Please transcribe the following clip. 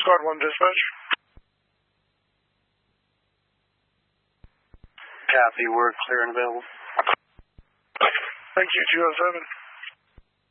Squad 1 dispatch. Copy, we're clear and available. Thank you, 207.